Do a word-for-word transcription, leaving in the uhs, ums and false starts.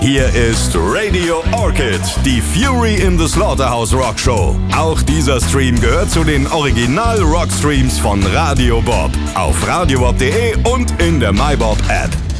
Hier ist Radio Orchid, die Fury in the Slaughterhouse Rock Show. Auch dieser Stream gehört zu den Original-Rock-Streams von Radio Bob. Auf radiobob punkt de und in der MyBob App.